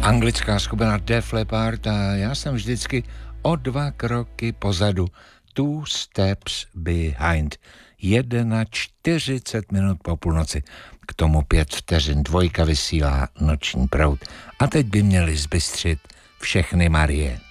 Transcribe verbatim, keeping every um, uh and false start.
Anglická skupina Def Leppard a já jsem vždycky o dva kroky pozadu. Two steps behind. čtyřicet minut po půlnoci. K tomu pět vteřin. Dvojka vysílá Noční proud. A teď by měli zbystřit všechny Marie.